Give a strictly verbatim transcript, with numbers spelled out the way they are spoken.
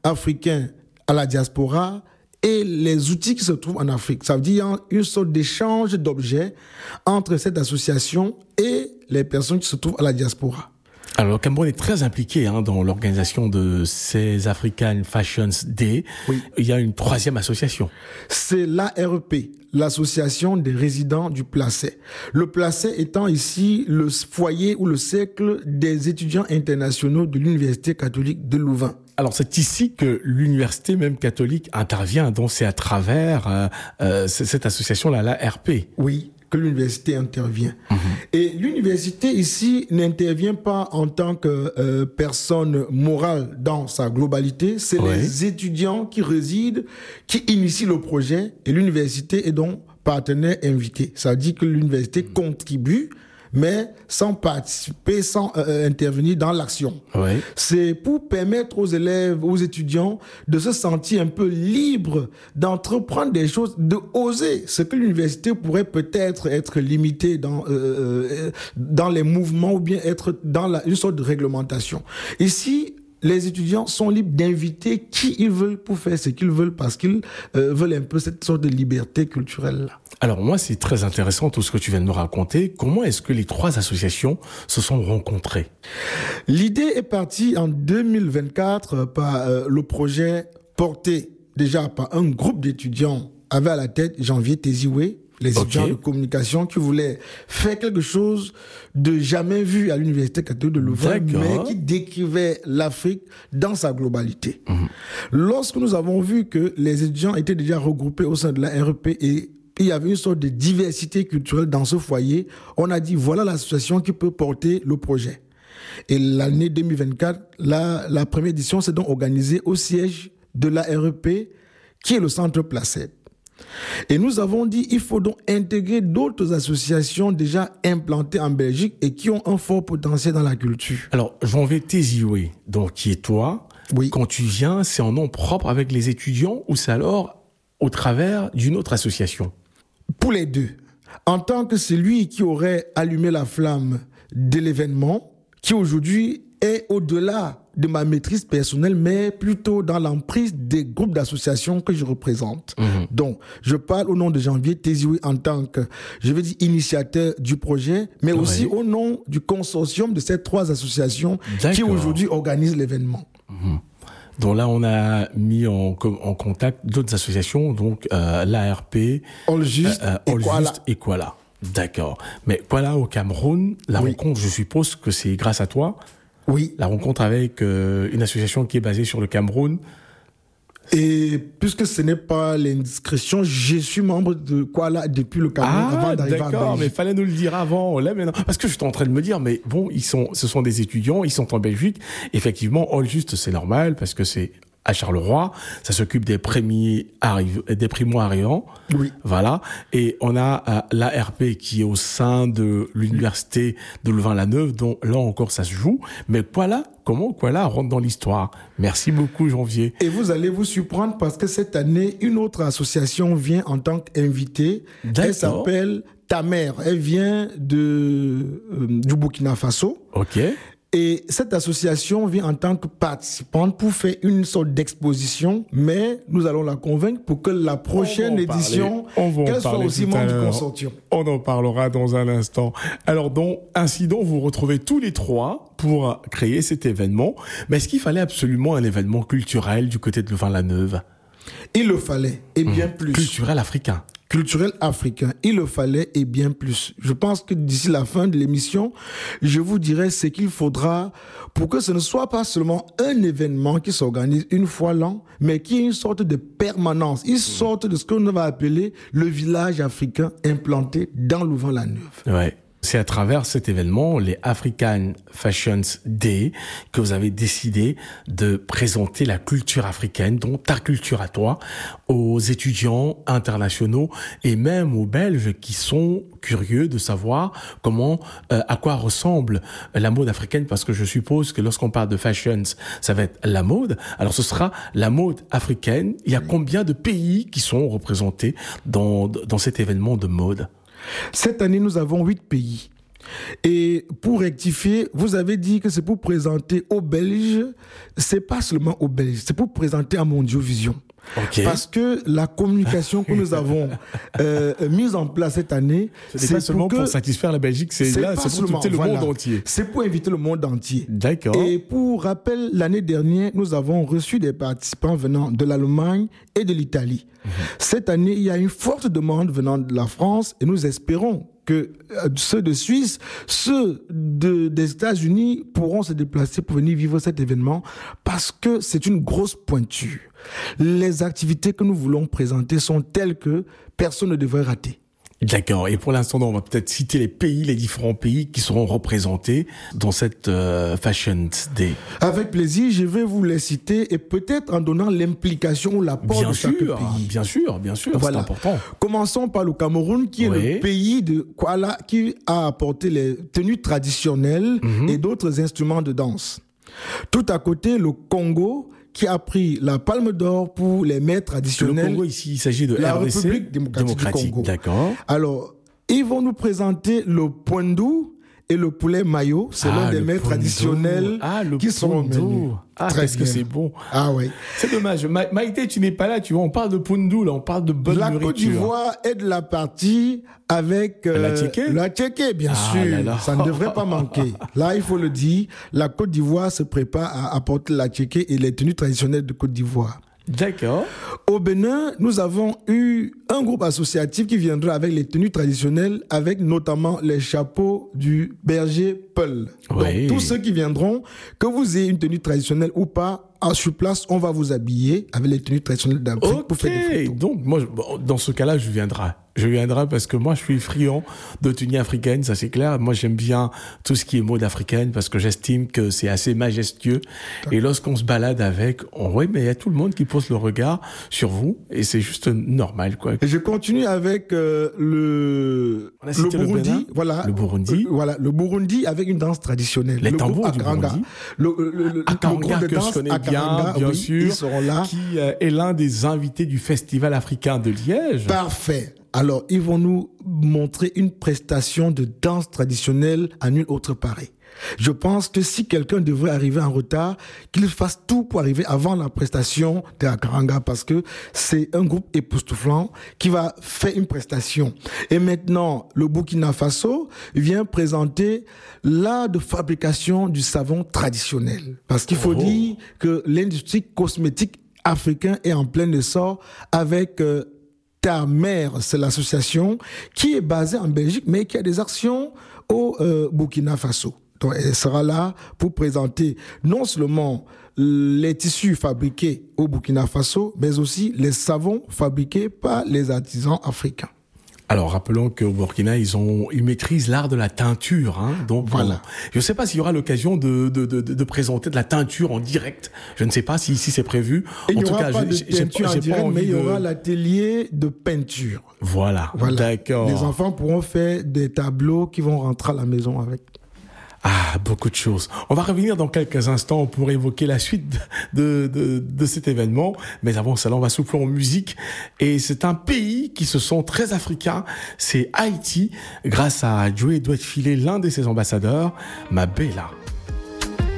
africains à la diaspora et les outils qui se trouvent en Afrique. Ça veut dire une sorte d'échange d'objets entre cette association et les personnes qui se trouvent à la diaspora. Alors, le Cameroun est très impliqué hein, dans l'organisation de ces African Fashions Day. Oui. Il y a une troisième association. C'est l'A R P, l'Association des résidents du Placet. Le Placet étant ici le foyer ou le cercle des étudiants internationaux de l'Université catholique de Louvain. Alors, c'est ici que l'université même catholique intervient, donc c'est à travers euh, euh, cette association-là, l'A R P. Oui, que l'université intervient. Mmh. Et l'université ici n'intervient pas en tant que euh, personne morale dans sa globalité, c'est ouais. les étudiants qui résident, qui initient le projet, et l'université est donc partenaire invité. Ça veut dire que l'université mmh. contribue, mais sans participer, sans euh, intervenir dans l'action. Ouais. C'est pour permettre aux élèves, aux étudiants de se sentir un peu libres d'entreprendre des choses, de oser. Ce que l'université pourrait peut-être être limitée dans, euh, dans les mouvements ou bien être dans la, une sorte de réglementation. Ici, les étudiants sont libres d'inviter qui ils veulent pour faire ce qu'ils veulent parce qu'ils euh, veulent un peu cette sorte de liberté culturelle-là. Alors moi, c'est très intéressant tout ce que tu viens de me raconter. Comment est-ce que les trois associations se sont rencontrées ? L'idée est partie en deux mille vingt-quatre par euh, le projet porté déjà par un groupe d'étudiants avait à la tête Janvier Tézioué, les étudiants okay. de communication qui voulaient faire quelque chose de jamais vu à l'Université catholique de Louvain, mais qui décrivait l'Afrique dans sa globalité. Mmh. Lorsque nous avons vu que les étudiants étaient déjà regroupés au sein de la R E P et il y avait une sorte de diversité culturelle dans ce foyer, on a dit voilà l'association qui peut porter le projet. Et l'année deux mille vingt-quatre, la, la première édition s'est donc organisée au siège de la R E P, qui est le centre Placet. Et nous avons dit il faut donc intégrer d'autres associations déjà implantées en Belgique et qui ont un fort potentiel dans la culture. Alors, Janvier Tézioué, donc qui est toi, oui. Quand tu viens, c'est en nom propre avec les étudiants ou c'est alors au travers d'une autre association ? Pour les deux. En tant que celui qui aurait allumé la flamme de l'événement, qui aujourd'hui est au-delà de ma maîtrise personnelle, mais plutôt dans l'emprise des groupes d'associations que je représente. Mmh. Donc, je parle au nom de Janvier Tézioué en tant que, je veux dire, initiateur du projet, mais oui. aussi au nom du consortium de ces trois associations D'accord. qui aujourd'hui organisent l'événement. Mmh. Donc là, on a mis en, en contact d'autres associations, donc euh, l'A R P, All Just euh, et, All Kuala. Just et Kuala. D'accord. Mais Kuala au Cameroun, la oui. rencontre, je suppose que c'est grâce à toi. Oui. La rencontre avec euh, une association qui est basée sur le Cameroun. Et puisque ce n'est pas l'indiscrétion, je suis membre de Kuala depuis le Cameroun ah, avant d'arriver à Belgique. D'accord, mais fallait nous le dire avant. Là, maintenant, parce que je suis en train de me dire, mais bon, ils sont, ce sont des étudiants, ils sont en Belgique. Effectivement, All Just, c'est normal parce que c'est à Charleroi, ça s'occupe des premiers arriv- des primo-arrivants. Oui. Voilà. Et on a euh, l'A R P qui est au sein de l'université de Louvain-la-Neuve, dont là encore ça se joue. Mais voilà, comment voilà rentre dans l'histoire. Merci beaucoup, Janvier. Et vous allez vous surprendre parce que cette année, une autre association vient en tant qu'invitée. D'accord. Elle s'appelle Ta Mère. Elle vient de, euh, du Burkina Faso. OK. Et cette association vient en tant que participante pour faire une sorte d'exposition, mais nous allons la convaincre pour que la prochaine édition, qu'elle soit aussi membre du consortium. On en parlera dans un instant. Alors donc, ainsi donc, vous retrouvez tous les trois pour créer cet événement. Mais est-ce qu'il fallait absolument un événement culturel du côté de Louvain-la-Neuve ? Il le fallait, et bien mmh. plus. Culturel africain. Culturel africain, il le fallait et bien plus. Je pense que d'ici la fin de l'émission, je vous dirai ce qu'il faudra pour que ce ne soit pas seulement un événement qui s'organise une fois l'an, mais qui ait une sorte de permanence, une sorte de ce qu'on va appeler le village africain implanté dans Louvain-la-Neuve. Ouais. C'est à travers cet événement, les African Fashions Day, que vous avez décidé de présenter la culture africaine, donc ta culture à toi, aux étudiants internationaux et même aux Belges qui sont curieux de savoir comment, euh, à quoi ressemble la mode africaine, parce que je suppose que lorsqu'on parle de fashions, ça va être la mode. Alors ce sera la mode africaine. Il y a combien de pays qui sont représentés dans, dans cet événement de mode ? Cette année, nous avons huit pays. Et pour rectifier, vous avez dit que c'est pour présenter aux Belges, c'est pas seulement aux Belges, c'est pour présenter à Mondiovision. Okay. Parce que la communication que nous avons euh, mise en place cette année, c'est pas seulement pour, que, pour satisfaire la Belgique, c'est, c'est là, c'est pour inviter le voilà, monde entier. C'est pour inviter le monde entier. D'accord. Et pour rappel, l'année dernière, nous avons reçu des participants venant de l'Allemagne et de l'Italie. Mmh. Cette année, il y a une forte demande venant de la France et nous espérons que ceux de Suisse, ceux de, des États-Unis pourront se déplacer pour venir vivre cet événement parce que c'est une grosse pointure. Les activités que nous voulons présenter sont telles que personne ne devrait rater. D'accord. Et pour l'instant, on va peut-être citer les pays, les différents pays qui seront représentés dans cette euh, Fashion Day. Avec plaisir, je vais vous les citer et peut-être en donnant l'implication ou l'apport bien de chaque sûr, pays. Bien sûr, bien sûr, voilà. C'est important. Commençons par le Cameroun, qui oui. est le pays de Kuala, qui a apporté les tenues traditionnelles mm-hmm. et d'autres instruments de danse. Tout à côté, le Congo, qui a pris la palme d'or pour les mets traditionnels. Le Congo, ici, il s'agit de la R D C, République démocratique, démocratique du Congo. D'accord. Alors, ils vont nous présenter le poindou et le poulet mayo. C'est ah, l'un des mets traditionnels ah, le qui sont au menu. Ah, qu'est-ce que c'est bon. Ah oui. C'est dommage. Ma- Maïté, tu n'es pas là, tu vois. On parle de poundou, là. On parle de bonne la nourriture. La Côte d'Ivoire est de la partie avec euh, la tchéké. La tchéké, bien ah, sûr. Là, là. Ça ne devrait pas manquer. Là, il faut le dire. La Côte d'Ivoire se prépare à apporter la tchéké et les tenues traditionnelles de Côte d'Ivoire. D'accord. Au Bénin, nous avons eu un groupe associatif qui viendra avec les tenues traditionnelles, avec notamment les chapeaux du berger Peul. Oui. Donc, tous ceux qui viendront, que vous ayez une tenue traditionnelle ou pas, sur place, on va vous habiller avec les tenues traditionnelles d'Afrique okay. pour faire des photos. Donc, moi, dans ce cas-là, je viendrai. Je viendrai parce que moi, je suis friand de tenues africaines, ça c'est clair. Moi, j'aime bien tout ce qui est mode africaine parce que j'estime que c'est assez majestueux. D'accord. Et lorsqu'on se balade avec, on, oui, mais il y a tout le monde qui pose le regard sur vous et c'est juste normal, quoi. Et je continue avec euh, le, le Burundi. Le voilà. Le Burundi. Euh, voilà. Le Burundi avec une danse traditionnelle. Les le tambours du Burundi. Le, le, le, le, Akaranga, le groupe de que danse je connais Akaranga, bien, bien oui, sûr. Ils seront là. Qui euh, est l'un des invités du Festival africain de Liège. Parfait. Alors, ils vont nous montrer une prestation de danse traditionnelle à nul autre pareil. Je pense que si quelqu'un devrait arriver en retard, qu'il fasse tout pour arriver avant la prestation de Akaranga parce que c'est un groupe époustouflant qui va faire une prestation. Et maintenant, le Burkina Faso vient présenter l'art de fabrication du savon traditionnel. Parce qu'il faut oh. dire que l'industrie cosmétique africaine est en plein essor avec... Euh, Ta mère, c'est l'association qui est basée en Belgique, mais qui a des actions au euh, Burkina Faso. Donc, elle sera là pour présenter non seulement les tissus fabriqués au Burkina Faso, mais aussi les savons fabriqués par les artisans africains. Alors, rappelons qu'au Burkina, ils ont, ils maîtrisent l'art de la teinture, hein. Donc, voilà. On, je ne sais pas s'il y aura l'occasion de, de, de, de présenter de la teinture en direct. Je ne sais pas si ici c'est prévu. Il en n'y tout aura cas, pas j'ai, de teinture j'ai, en direct, mais il y aura de... l'atelier de peinture. Voilà. voilà. D'accord. Les enfants pourront faire des tableaux qui vont rentrer à la maison avec. Ah, beaucoup de choses. On va revenir dans quelques instants pour évoquer la suite de, de, de cet événement. Mais avant cela, on va souffler en musique. Et c'est un pays qui se sent très africain. C'est Haïti, grâce à Joey Douet-Filé, l'un de ses ambassadeurs, Mabela.